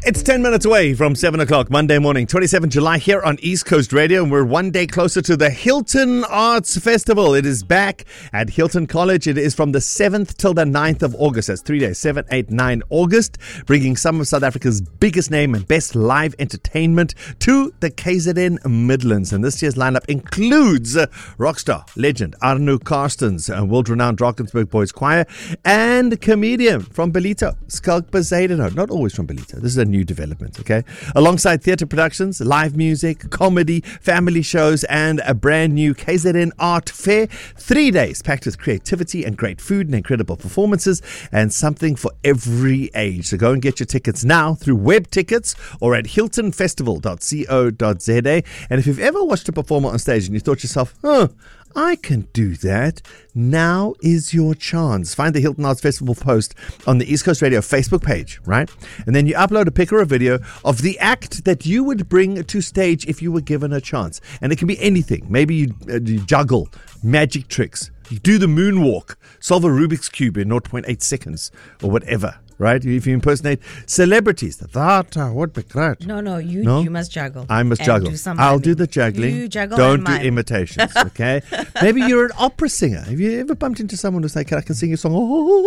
It's 10 minutes away from 7 o'clock Monday morning, 27 July here on East Coast Radio, and we're one day closer to the Hilton Arts Festival. It is back at Hilton College. It is from the 7th till the 9th of August. That's 3 days, 7, 8, 9 August, bringing some of South Africa's biggest name and best live entertainment to the KZN Midlands. And this year's lineup includes rockstar legend Arno Karstens, world-renowned Drakensberg Boys Choir, and comedian from Belito, Skalk Bezadeno. Not always from Belito. This is a new development, okay? Alongside theatre productions, live music, comedy, family shows, and a brand new KZN Art Fair. 3 days packed with creativity and great food and incredible performances and something for every age. So go and get your tickets now through web tickets or at hiltonfestival.co.za. And if you've ever watched a performer on stage and you thought to yourself, I can do that, now is your chance. Find the Hilton Arts Festival post on the East Coast Radio Facebook page, right? And then you upload a pic or a video of the act that you would bring to stage if you were given a chance. And it can be anything. Maybe you juggle, magic tricks, you do the moonwalk, solve a Rubik's Cube in 0.8 seconds or whatever. Right? If you impersonate celebrities, that would be great. No, you must juggle. I must juggle. I'll do the juggling. You juggle. Don't do imitations, okay? Maybe you're an opera singer. Have you ever bumped into someone who's like, I can sing a song?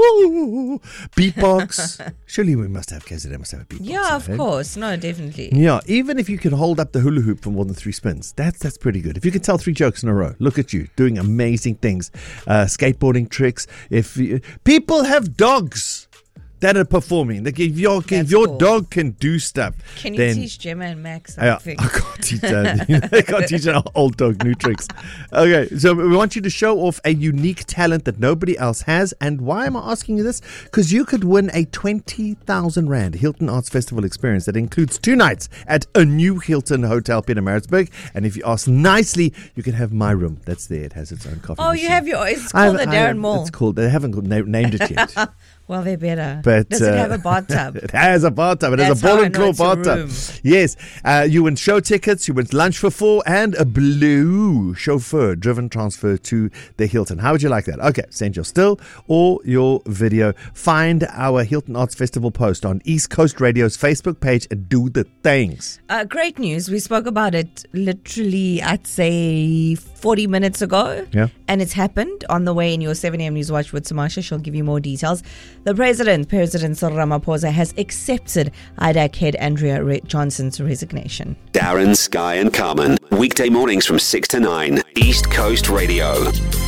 Beatbox. Surely we must have KZN, must have a beatbox. Yeah, of course. No, definitely. Yeah, even if you can hold up the hula hoop for more than 3 spins, that's pretty good. If you can tell 3 jokes in a row, look at you doing amazing things. Skateboarding tricks. People have dogs that are performing. Like if your dog can do stuff, can you teach Gemma and Max something? I can't teach that. I can't teach an old dog new tricks. Okay, so we want you to show off a unique talent that nobody else has. And why am I asking you this? Because you could win a 20,000 Rand Hilton Arts Festival experience that includes 2 nights at a new Hilton Hotel Pietermaritzburg. And if you ask nicely, you can have my room. That's there. It has its own coffee machine. You have it's called the Darren Mall. It's called. They haven't named it yet. Well, they better. But, does it have a bathtub? It has a bathtub. It has a ball and claw bathtub. Yes. You win show tickets. You win lunch for 4 and a blue chauffeur-driven transfer to the Hilton. How would you like that? Okay. Send your still or your video. Find our Hilton Arts Festival post on East Coast Radio's Facebook page and do the things. Great news. We spoke about it literally, I'd say, 40 minutes ago. Yeah. And it's happened on the way in your 7 a.m. News Watch with Samasha. She'll give you more details. The President Cyril Ramaphosa, has accepted IDAC head Andrea Johnson's resignation. Darren, Sky and Carmen, weekday mornings from 6 to 9, East Coast Radio.